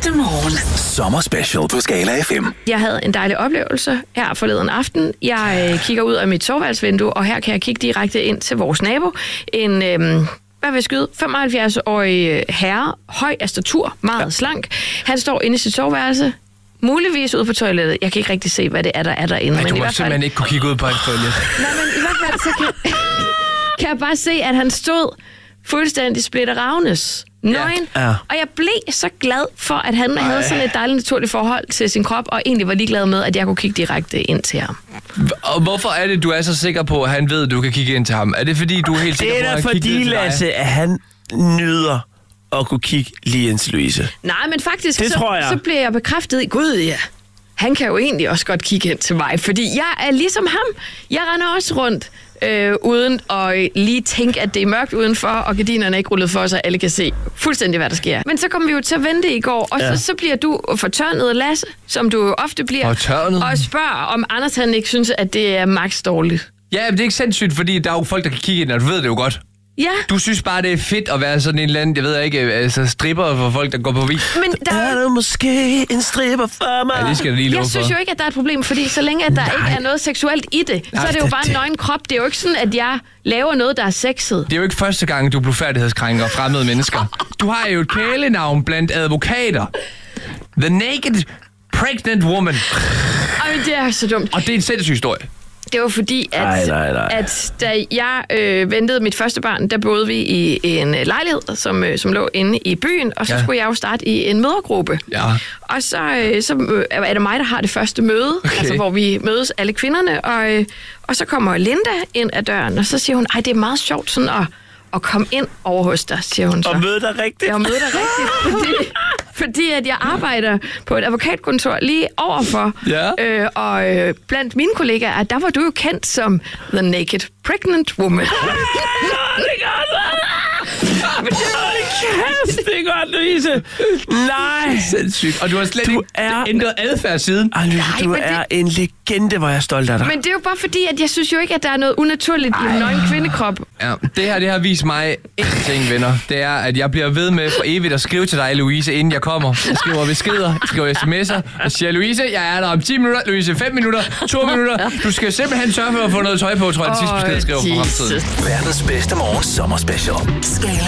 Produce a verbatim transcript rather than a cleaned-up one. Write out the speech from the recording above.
bedste morgen. Sommerspecial på Skala F M. Jeg havde en dejlig oplevelse her forleden aften. Jeg øh, kigger ud af mit soveværelsesvindue, og her kan jeg kigge direkte ind til vores nabo. En, øh, hvad vil jeg skyde, femoghalvfjerds-årig herre, høj af statur, meget ja. slank. Han står inde i sit soveværelse, muligvis ude på toilettet. Jeg kan ikke rigtig se, hvad det er, der er derinde. Ej, men du i må hvert fald... simpelthen ikke kunne kigge ud på hans toilet. Nej, men i hvert fald så kan, kan jeg bare se, at han stod fuldstændig splitteravnes. Nøgen. Ja. Ja. Og jeg blev så glad for, at han Ej. havde sådan et dejligt naturligt forhold til sin krop, og egentlig var ligeglad med, at jeg kunne kigge direkte ind til ham. Og hvorfor er det, du er så sikker på, at han ved, at du kan kigge ind til ham? Er det fordi, du er helt sikker på, at han kigger ind til dig? Det er da fordi, Lasse, at han nyder at kunne kigge lige ind til Louise. Nej, men faktisk, det så, tror jeg. så bliver jeg bekræftet i, gud ja, han kan jo egentlig også godt kigge ind til mig, fordi jeg er ligesom ham. Jeg render også rundt, øh, uden at lige tænke, at det er mørkt udenfor, og gardinerne er ikke rullet for, så alle kan se fuldstændig, hvad der sker. Men så kommer vi jo til at vente i går, og ja. så, så bliver du fortørnet, Lasse, som du jo ofte bliver, fortørnet. Og spørger, om Anders han ikke synes, at det er max dårligt. Ja, men det er ikke sindssygt, fordi der er jo folk, der kan kigge ind, og du ved det jo godt. Ja. Du synes bare, det er fedt at være sådan en eller anden, jeg ved ikke, altså stripper for folk, der går på vis. Men der er der måske en stripper for mig? Ja, det skal du lige love Jeg synes for. jo ikke, at der er et problem, fordi så længe, at der Nej. ikke er noget seksuelt i det, Nej, så er det jo bare en nøgen krop. Det er jo ikke sådan, at jeg laver noget, der er sexet. Det er jo ikke første gang, du blufærdighedskrænker fremmede mennesker. Du har jo et kælenavn blandt advokater. The Naked Pregnant Woman. Ej, det er så dumt. Og det er en sindssyg historie. Det var fordi, at, nej, nej, nej. at da jeg øh, ventede mit første barn, der boede vi i en lejlighed, som, øh, som lå inde i byen, og så ja. skulle jeg jo starte i en mødergruppe. Ja. Og så, øh, så er det mig, der har det første møde, okay. altså, hvor vi mødes alle kvinderne, og, øh, og så kommer Linda ind ad døren, og så siger hun, ej, det er meget sjovt sådan at, at komme ind over hos dig, siger hun så. Og møde dig rigtigt? Ja, møde dig rigtigt, fordi... Fordi at jeg arbejder på et advokatkontor lige overfor, ja. øh, og øh, blandt mine kollegaer, der var du jo kendt som The Naked Pregnant Woman. Det er det er godt, Louise. Nej. Sindssygt. Og du har slet du ikke er... ændret adfærd siden. Ej, Louise, Nej, du er det... en legende, hvor jeg er stolt af dig. Men det er jo bare fordi, at jeg synes jo ikke, at der er noget unaturligt Ej. i en nøgen kvindekrop. Ja, det her, det har vist mig én ting, venner. Det er, at jeg bliver ved med for evigt at skrive til dig, Louise, inden jeg kommer. Jeg skriver beskeder, jeg skriver sms'er, og siger, Louise, jeg er der om ti minutter, Louise, fem minutter, to minutter. Du skal simpelthen sørge for at få noget tøj på, tror jeg, den sidste besked, jeg skriver for fremtiden. Verdens bedste morgen sommerspecial.